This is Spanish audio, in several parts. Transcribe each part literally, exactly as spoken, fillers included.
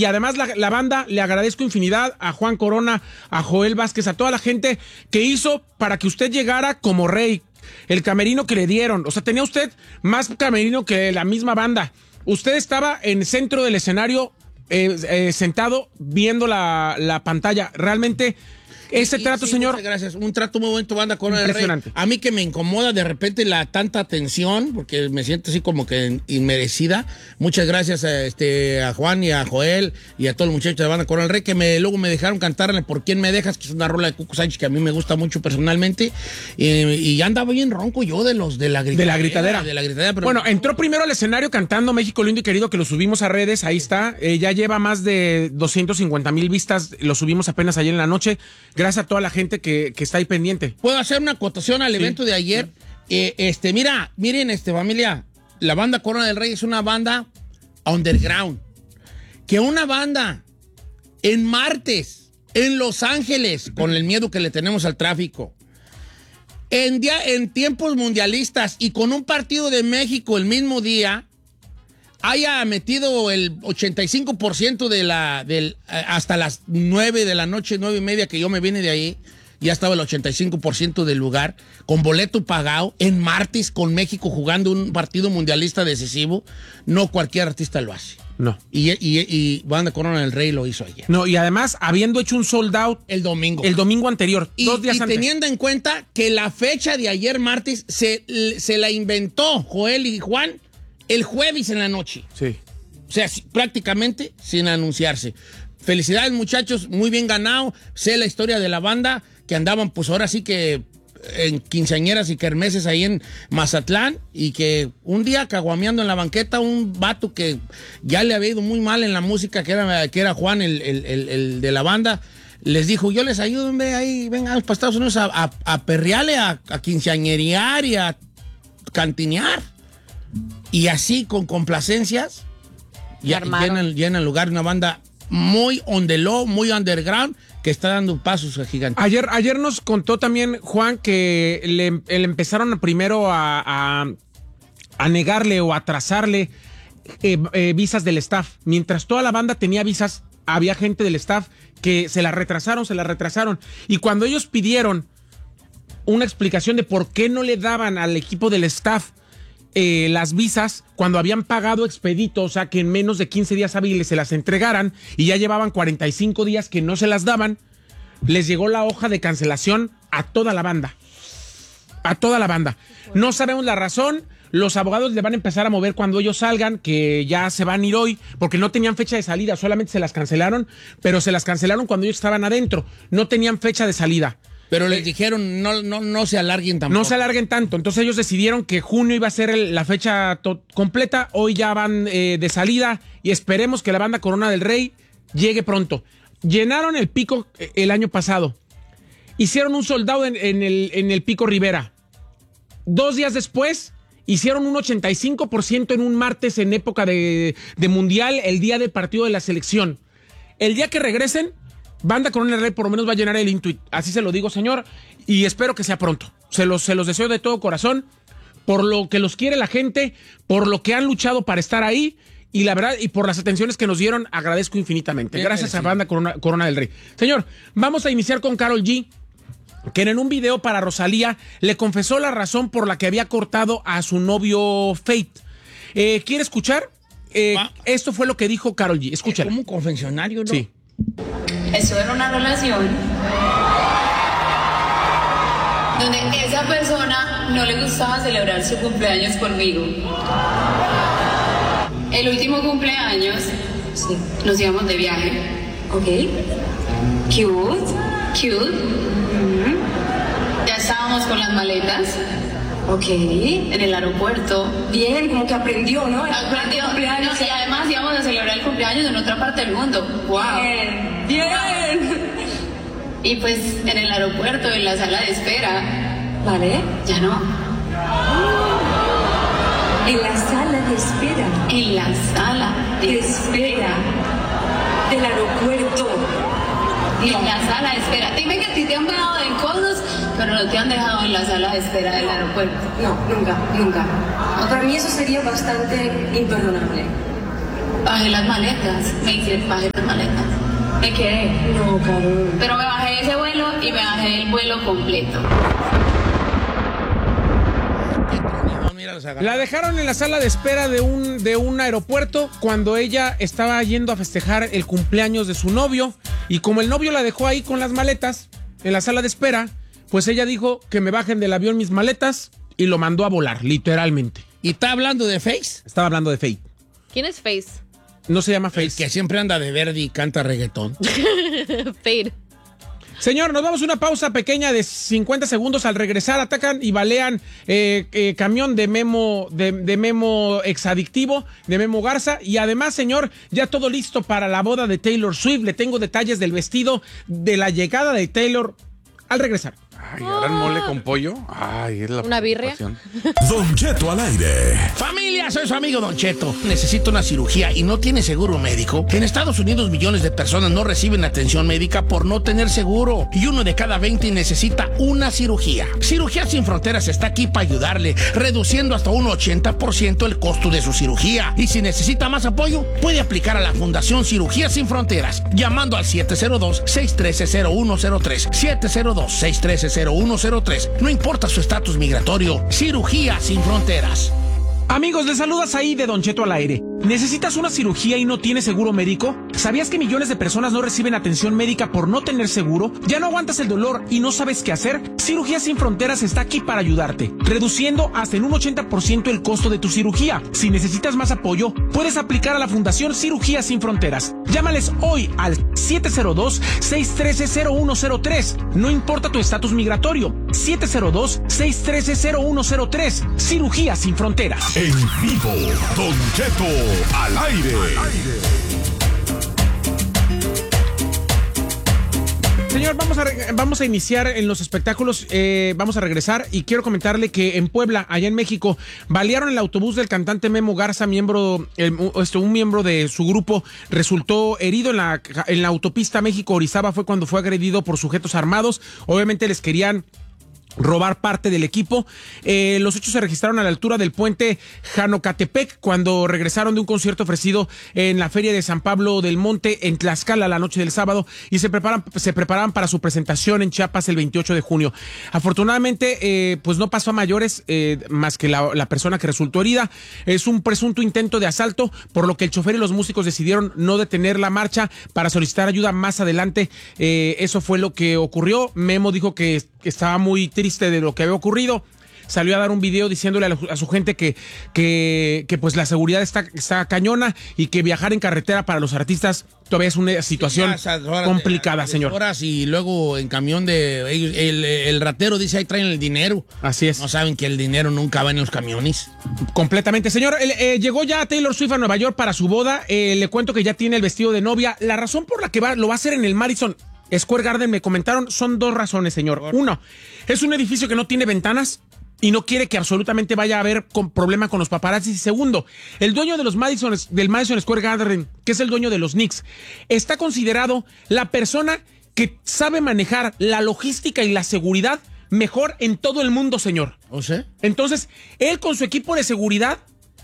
y además la, la banda, le agradezco infinidad a Juan Corona, a Joel Vázquez, a toda la gente que hizo para que usted llegara como rey. El camerino que le dieron, o sea, tenía usted más camerino que la misma banda. Usted estaba en el centro del escenario, eh, eh, sentado, viendo la, la pantalla. Realmente... Ese y, trato, sí, señor. Muchas gracias. Un trato muy bonito, banda Corona del Rey. Impresionante. A mí que me incomoda de repente la tanta atención, porque me siento así como que inmerecida. Muchas gracias a, este, a Juan y a Joel y a todos los muchachos de banda Corona del Rey que me, luego me dejaron cantarle Por quién me dejas, que es una rola de Cuco Sánchez que a mí me gusta mucho personalmente. Y, y ya andaba bien ronco yo de los de la gritadera. De la gritadera. De la gritadera pero bueno, entró primero al escenario cantando México lindo y querido, que lo subimos a redes. Ahí está. Eh, ya lleva más de doscientas cincuenta mil vistas. Lo subimos apenas ayer en la noche. Gracias a toda la gente Que, que está ahí pendiente. ¿Puedo hacer una acotación al sí. evento de ayer? Eh, este, mira, miren, este, familia, la banda Corona del Rey es una banda underground. Que una banda en martes, en Los Ángeles, con el miedo que le tenemos al tráfico, en, día, en tiempos mundialistas y con un partido de México el mismo día, haya metido el ochenta y cinco por ciento de la, del, hasta las nueve de la noche, nueve y media que yo me vine de ahí, ya estaba el ochenta y cinco por ciento del lugar, con boleto pagado, en martes, con México jugando un partido mundialista decisivo. No cualquier artista lo hace. No. Y, y, y Banda Corona del Rey lo hizo ayer. No, y además, habiendo hecho un sold out el domingo. El domingo anterior, y, dos días y antes. Teniendo en cuenta que la fecha de ayer martes se, se la inventó Joel y Juan el jueves en la noche. Sí. O sea, prácticamente sin anunciarse. Felicidades, muchachos, muy bien ganado. Sé la historia de la banda, que andaban, pues ahora sí que en quinceañeras y kermeses ahí en Mazatlán, y que un día caguameando en la banqueta, un vato que ya le había ido muy mal en la música, que era, que era Juan, el, el, el, el de la banda, les dijo, yo les ayudo, hombre, ahí, vengan para Estados Unidos a, a, a perrearle, a, a quinceañerear y a cantinear. Y así, con complacencias, ya llenan, llenan el lugar, una banda muy on the low, muy underground, que está dando pasos gigantes. Ayer, ayer nos contó también Juan que le, le empezaron primero a, a, a negarle o a atrasarle eh, eh, visas del staff. Mientras toda la banda tenía visas, había gente del staff que se las retrasaron, se las retrasaron. Y cuando ellos pidieron una explicación de por qué no le daban al equipo del staff Eh, las visas, cuando habían pagado expedito, o sea, que en menos de quince días hábiles se las entregaran, y ya llevaban cuarenta y cinco días que no se las daban, les llegó la hoja de cancelación a toda la banda. A toda la banda. No sabemos la razón. Los abogados le van a empezar a mover cuando ellos salgan, que ya se van a ir hoy, porque no tenían fecha de salida, solamente se las cancelaron, pero se las cancelaron cuando ellos estaban adentro. No tenían fecha de salida. Pero les dijeron, no, no, no se alarguen tampoco. No se alarguen tanto. Entonces ellos decidieron que junio iba a ser el, la fecha completa. Hoy ya van eh, de salida, y esperemos que la banda Corona del Rey llegue pronto. Llenaron el Pico eh, el año pasado. Hicieron un soldado en, en, el, en el Pico Rivera. Dos días después, hicieron un ochenta y cinco por ciento en un martes en época de, de mundial, el día del partido de la selección. El día que regresen, Banda Corona del Rey por lo menos va a llenar el Intuit. Así se lo digo, señor, y espero que sea pronto. Se los, se los deseo de todo corazón, por lo que los quiere la gente, por lo que han luchado para estar ahí, y la verdad, y por las atenciones que nos dieron, agradezco infinitamente. Bien, Gracias sí. a Banda Corona, Corona del Rey. Señor, vamos a iniciar con Karol G, que en un video para Rosalía le confesó la razón por la que había cortado a su novio Fate. Eh, ¿Quiere escuchar? Eh, Ah. Esto fue lo que dijo Karol G. Escúchala. Como un confesionario, ¿no? Sí. Eso era una relación donde esa persona no le gustaba celebrar su cumpleaños conmigo. El último cumpleaños, sí, nos íbamos de viaje. Ok. Cute, cute. Mm-hmm. Ya estábamos con las maletas. Ok. En el aeropuerto. Bien, como que aprendió, ¿no? Aprendió. No, y además íbamos a celebrar el cumpleaños en otra parte del mundo. ¡Wow! Bien, bien. Y pues en el aeropuerto, en la sala de espera. Vale. Ya no. En la sala de espera. En la sala de, de espera del aeropuerto. En la sala de espera. Dime que a ti te han dejado en cosas, pero no te han dejado en la sala de espera del aeropuerto. No, nunca, nunca. Para mí eso sería bastante imperdonable. Bajé las maletas. Me hice, bajé las maletas. Me quedé. No, Carol. Pero me bajé ese vuelo y me bajé el vuelo completo. La dejaron en la sala de espera de un, de un aeropuerto cuando ella estaba yendo a festejar el cumpleaños de su novio. Y como el novio la dejó ahí con las maletas en la sala de espera, pues ella dijo que me bajen del avión mis maletas y lo mandó a volar, literalmente. ¿Y está hablando de Face? Estaba hablando de Faye. ¿Quién es Face? No se llama Faye. El que siempre anda de verde y canta reggaetón. Fade. Señor, nos vamos a una pausa pequeña de cincuenta segundos. Al regresar atacan y balean eh, eh, camión de Memo, de, de Memo exadictivo, de Memo Garza. Y además, señor, ya todo listo para la boda de Taylor Swift. Le tengo detalles del vestido de la llegada de Taylor al regresar. Ay, ¿harán mole con pollo? Ay, es la ¿Una birria? Don Cheto al aire. Familia, soy su amigo Don Cheto. Necesito una cirugía y no tiene seguro médico. En Estados Unidos millones de personas no reciben atención médica por no tener seguro. Y uno de cada veinte necesita una cirugía. Cirugía Sin Fronteras está aquí para ayudarle, reduciendo hasta un ochenta por ciento el costo de su cirugía. Y si necesita más apoyo, puede aplicar a la Fundación Cirugía Sin Fronteras, llamando al siete cero dos, seis uno tres, cero uno cero tres. siete cero dos, seis uno tres, cero uno cero tres. No importa su estatus migratorio, Cirugía Sin Fronteras. Amigos, les saludas ahí de Don Cheto al aire. ¿Necesitas una cirugía y no tienes seguro médico? ¿Sabías que millones de personas no reciben atención médica por no tener seguro? ¿Ya no aguantas el dolor y no sabes qué hacer? Cirugía Sin Fronteras está aquí para ayudarte, reduciendo hasta en un ochenta por ciento el costo de tu cirugía. Si necesitas más apoyo, puedes aplicar a la Fundación Cirugía Sin Fronteras. Llámales hoy al siete cero dos, seis uno tres, cero uno cero tres. No importa tu estatus migratorio. siete cero dos, seis uno tres, cero uno cero tres. Cirugía Sin Fronteras. En vivo, Don Cheto al aire. Señor, vamos a, vamos a iniciar en los espectáculos, eh, vamos a regresar y quiero comentarle que en Puebla, allá en México, balearon el autobús del cantante Memo Garza, miembro, el, este, un miembro de su grupo resultó herido en la, en la autopista México-Orizaba, fue cuando fue agredido por sujetos armados, obviamente les querían robar parte del equipo. Eh, los hechos se registraron a la altura del puente Janocatepec cuando regresaron de un concierto ofrecido en la Feria de San Pablo del Monte en Tlaxcala la noche del sábado y se preparan, se preparaban para su presentación en Chiapas el veintiocho de junio. Afortunadamente, eh, pues no pasó a mayores eh, más que la, la persona que resultó herida. Es un presunto intento de asalto, por lo que el chofer y los músicos decidieron no detener la marcha para solicitar ayuda más adelante. Eh, eso fue lo que ocurrió. Memo dijo que estaba muy triste de lo que había ocurrido. Salió a dar un video diciéndole a, la, a su gente que, que, que pues la seguridad está, está cañona y que viajar en carretera para los artistas todavía es una situación sí, horas complicada, de, de señor. Horas y luego en camión de... El, el, el ratero dice, ahí traen el dinero. Así es. No saben que el dinero nunca va en los camiones. Completamente. Señor, eh, eh, llegó ya Taylor Swift a Nueva York para su boda. Eh, le cuento que ya tiene el vestido de novia. La razón por la que va, lo va a hacer en el Madison Square Garden, me comentaron, son dos razones, señor. Uno, es un edificio que no tiene ventanas y no quiere que absolutamente vaya a haber con problema con los paparazzis. Y segundo, el dueño de los Madison, del Madison Square Garden, que es el dueño de los Knicks, está considerado la persona que sabe manejar la logística y la seguridad mejor en todo el mundo, señor. ¿O sea? Entonces, él con su equipo de seguridad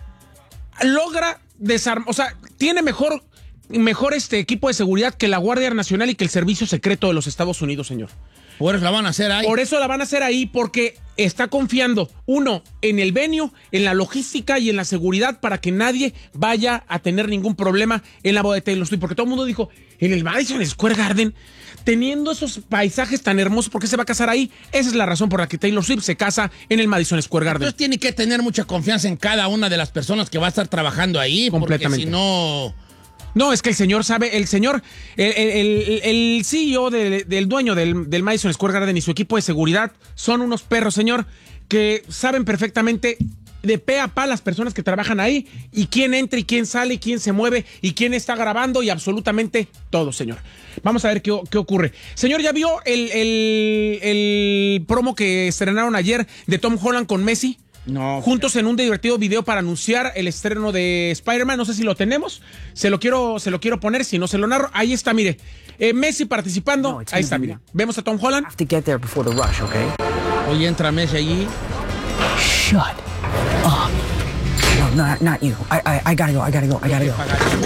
logra desarmar, o sea, tiene mejor... mejor este equipo de seguridad que la Guardia Nacional y que el Servicio Secreto de los Estados Unidos, señor. Por eso la van a hacer ahí. Por eso la van a hacer ahí, porque está confiando, uno, en el venue, en la logística y en la seguridad para que nadie vaya a tener ningún problema en la boda de Taylor Swift. Porque todo el mundo dijo, en el Madison Square Garden, teniendo esos paisajes tan hermosos, ¿por qué se va a casar ahí? Esa es la razón por la que Taylor Swift se casa en el Madison Square Garden. Entonces tiene que tener mucha confianza en cada una de las personas que va a estar trabajando ahí. Completamente. Porque si no... No, es que el señor sabe, el señor, el, el, el C E O de, del dueño del, del Madison Square Garden y su equipo de seguridad son unos perros, señor, que saben perfectamente de pe a pa las personas que trabajan ahí y quién entra y quién sale y quién se mueve y quién está grabando y absolutamente todo, señor. Vamos a ver qué, qué ocurre. Señor, ¿ya vio el, el, el promo que estrenaron ayer de Tom Holland con Messi? No. Juntos en un divertido video para anunciar el estreno de Spider-Man. No sé si lo tenemos. Se lo quiero, se lo quiero poner, si no se lo narro. Ahí está, mire. Eh, Messi participando. No, ahí está, mire. Vemos a Tom Holland. Rush, okay? Hoy entra Messi allí. Shut up, no, no, not you. I, I, I gotta go. I gotta go. I gotta go.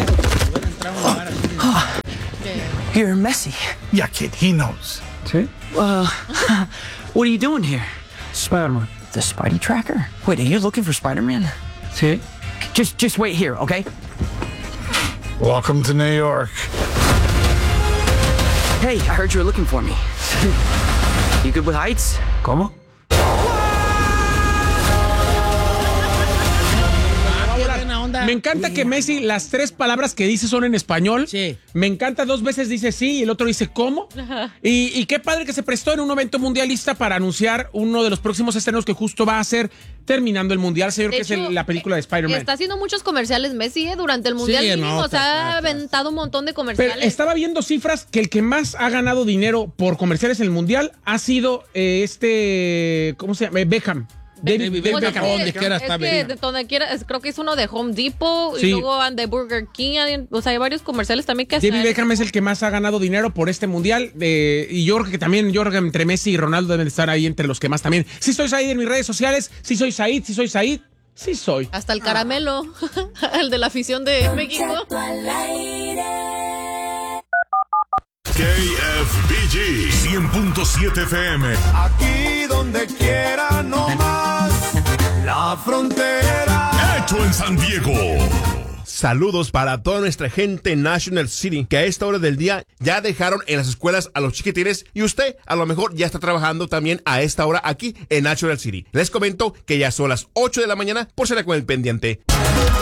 You're messy. Yeah, kid, he knows. See? Uh, what are you doing here? Spider-Man. The Spidey tracker? Wait, are you looking for Spider-Man? See? Just, just wait here, okay? Welcome to New York. Hey, I heard you were looking for me. You good with heights? ¿Cómo? Me encanta que Messi, las tres palabras que dice son en español. Sí. Me encanta, dos veces dice sí y el otro dice ¿cómo? Y, y qué padre que se prestó en un evento mundialista para anunciar uno de los próximos estrenos que justo va a ser terminando el mundial, señor, De que hecho, es el- la película de Spider-Man. Está haciendo muchos comerciales Messi eh, durante el mundial. Sí, mínimo, no, o sea, está- ha está- aventado un montón de Pero comerciales. estaba viendo cifras que el que más ha ganado dinero por comerciales en el mundial ha sido eh, este, ¿cómo se llama? Eh, Beckham. David, David David Pues es Beckham. que- donde quiera es está que bien. de donde quiera, es- creo que es uno de Home Depot Sí. y luego han de Burger King, hay- o sea, hay varios comerciales también que David hacen. Beckham es el que más ha ganado dinero por este mundial eh, y yo creo que también, yo creo que entre Messi y Ronaldo deben estar ahí entre los que más también. Sí soy Said en mis redes sociales, sí soy Said, sí soy Said, sí soy. Hasta el caramelo, el de la afición de México. K F B G cien punto siete F M. Aquí donde quiera, no más. La frontera. Hecho en San Diego. Saludos para toda nuestra gente en National City, que a esta hora del día ya dejaron en las escuelas a los chiquitines y usted a lo mejor ya está trabajando también a esta hora aquí en National City. Les comento que ya son las ocho de la mañana por ser con el pendiente.